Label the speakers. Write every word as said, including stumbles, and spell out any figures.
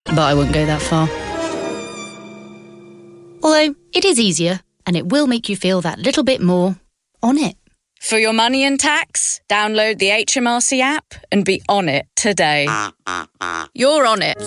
Speaker 1: but I wouldn't go that far. Although, it is easier, and it will make you feel that little bit more on it.
Speaker 2: For your money and tax, download the H M R C app and be on it today. You're on it.